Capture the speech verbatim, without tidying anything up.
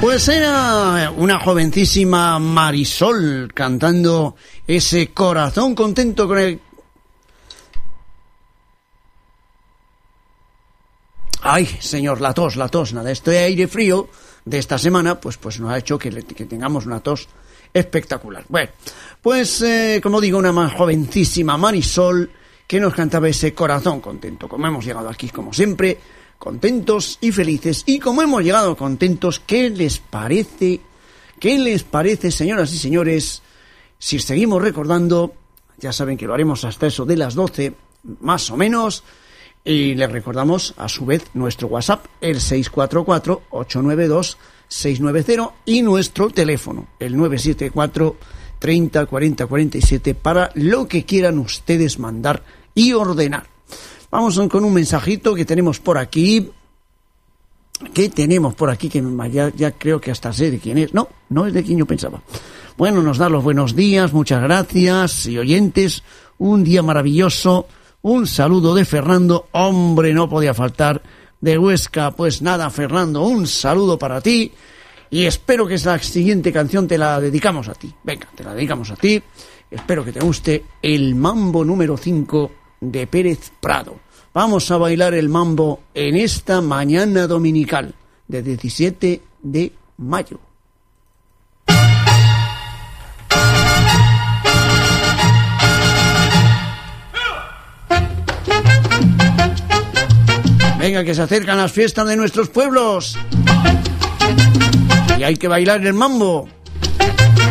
Pues era una jovencísima Marisol cantando ese Corazón Contento con el... Ay, señor, la tos, la tos, nada, este aire frío de esta semana, pues, pues nos ha hecho que, le, que tengamos una tos espectacular. Bueno, pues, eh, como digo, una más jovencísima Marisol que nos cantaba ese Corazón Contento. Como hemos llegado aquí, como siempre, contentos y felices. Y como hemos llegado contentos, ¿qué les parece? ¿Qué les parece, señoras y señores? Si seguimos recordando, ya saben que lo haremos hasta eso de las doce, más o menos. Y les recordamos, a su vez, nuestro WhatsApp, el seis cuatro cuatro, ocho nueve dos, seis nueve cero, y nuestro teléfono, el nueve siete cuatro, treinta, cuarenta, cuarenta y siete, para lo que quieran ustedes mandar y ordenar. Vamos con un mensajito que tenemos por aquí. ¿Qué tenemos por aquí? Que ya, ya creo que hasta sé de quién es. No, no es de quien yo pensaba. Bueno, nos da los buenos días, muchas gracias, y oyentes, un día maravilloso. Un saludo de Fernando, hombre, no podía faltar, de Huesca. Pues nada, Fernando, un saludo para ti y espero que esa siguiente canción te la dedicamos a ti. Venga, te la dedicamos a ti. Espero que te guste el mambo número cinco de Pérez Prado. Vamos a bailar el mambo en esta mañana dominical de diecisiete de mayo. Venga, que se acercan las fiestas de nuestros pueblos y hay que bailar el mambo.